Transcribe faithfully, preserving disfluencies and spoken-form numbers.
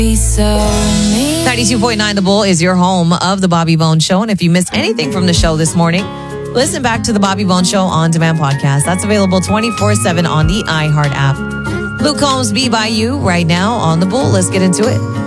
ninety-two point nine The Bull is your home of the Bobby Bones Show. And if you missed anything from the show this morning, listen back to the Bobby Bones Show on demand podcast. That's available twenty-four seven on the iHeart app. Luke Combs, Be By You right now on The Bull. Let's get into it.